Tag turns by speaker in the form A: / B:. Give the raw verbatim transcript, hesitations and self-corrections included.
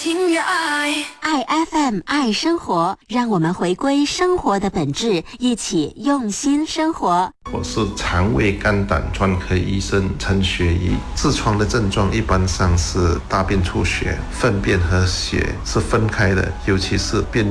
A: 音乐爱
B: 爱 F M 爱生活，让我们回归生活的本质，一起用心生活。
C: 我是肠胃肝胆专科医生陈学义。痔疮的症状一般上是大便出血，粪便和血是分开的，尤其是便